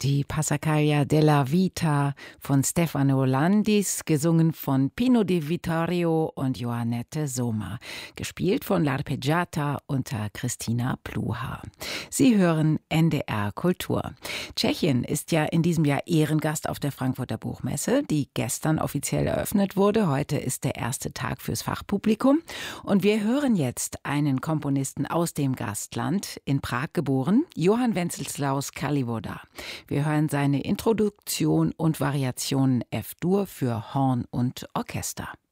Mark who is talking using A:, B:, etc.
A: Die Passacaglia della Vita von Stefano Landis, gesungen von Pino Di Vittorio und Joannette Sommer, gespielt von L'Arpeggiata unter Christina Pluhar. Sie hören NDR Kultur. Tschechien ist ja in diesem Jahr Ehrengast auf der Frankfurter Buchmesse, die gestern offiziell eröffnet wurde. Heute ist der erste Tag fürs Fachpublikum. Und wir hören jetzt einen Komponisten aus dem Gastland, in Prag geboren, Johann Wenceslaus Kalivoda. Wir hören seine Introduktion und Variationen F-Dur für Horn und Orchester.